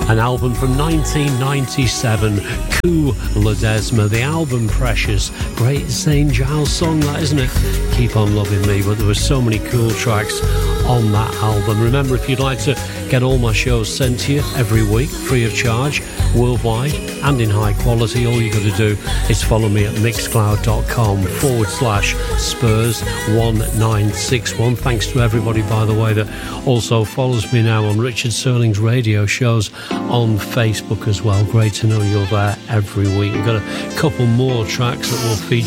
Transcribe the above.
An album from 1997, Coup Ledesma, the album Precious. Great St. Giles song, that, isn't it? Keep on Loving Me, but there were so many cool tracks on that album. Remember, if you'd like to get all my shows sent to you every week, free of charge, worldwide and in high quality, all you got to do is follow me at mixcloud.com/Spurs1961. Thanks to everybody, by the way, that also follows me now on Richard Serling's radio shows on Facebook as well. Great to know you're there every week. We've got a couple more tracks that will feature